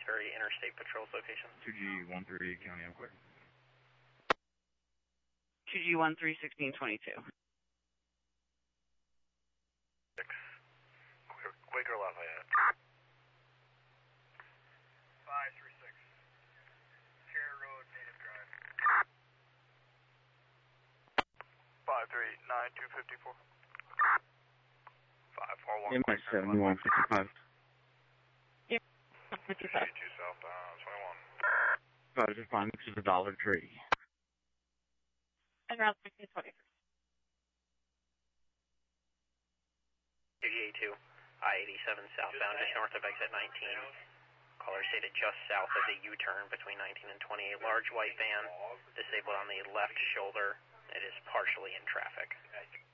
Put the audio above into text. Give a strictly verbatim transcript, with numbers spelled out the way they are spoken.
Ferry Interstate Patrol's location. two G one three County Equip. two G one three sixteen twenty-two. Six. Quaker Lafayette. five three six. Cherry Road, Native Drive. five three nine two five four. five four one. M X seventy-one fifty-five. Yep, fifty-five. two southbound, twenty-one. Roger, fine, this is a Dollar Tree. And route sixteen twenty-three. two G A two, I eighty-seven southbound, just north of exit nineteen. Caller stated just south of the U-turn between nineteen and twenty-eight. Large white van, disabled on the left shoulder. It is partially in traffic.